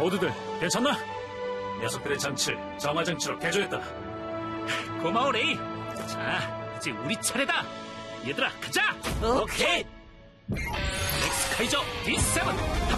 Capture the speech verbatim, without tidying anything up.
모두들 괜찮나? 녀석들의 장치를 정화 장치로 개조했다. 고마워, 레이. 자, 이제 우리 차례다. 얘들아, 가자. 오케이. 렉스 카이저 디 세븐